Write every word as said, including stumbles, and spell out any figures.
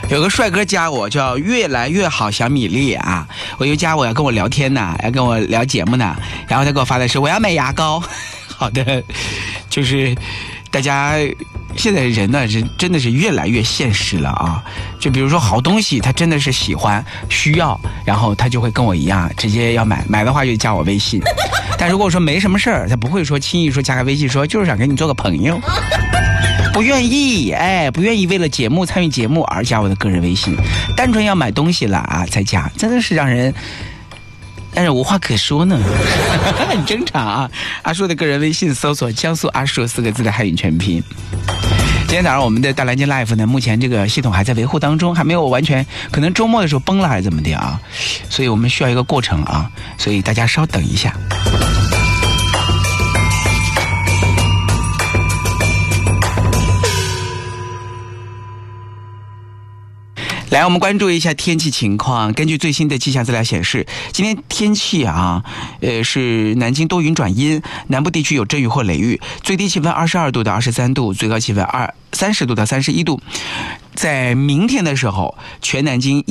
有个帅哥加我叫越来越好小米粒啊，我就加我要跟我聊天呢，要跟我聊节目呢，然后他给我发的是我要买牙膏。好的，就是大家现在人呢是真的是越来越现实了啊，就比如说好东西他真的是喜欢需要，然后他就会跟我一样直接要买，买的话就加我微信。但如果说没什么事儿，他不会说轻易说加个微信说就是想跟你做个朋友，不愿意，哎，不愿意为了节目参与节目而加我的个人微信，单纯要买东西了啊才加，真的是让人但是无话可说呢。很正常啊。阿叔的个人微信搜索江苏阿叔四个字的汉语全拼。今天早上我们的大蓝鲸 Live 呢，目前这个系统还在维护当中，还没有完全，可能周末的时候崩了还是怎么的啊，所以我们需要一个过程啊，所以大家稍等一下。来，我们关注一下天气情况。根据最新的气象资料显示，今天天气啊，呃，是南京多云转阴，南部地区有阵雨或雷雨，最低气温二十二度到二十三度，最高气温二三十度到三十一度。在明天的时候，全南京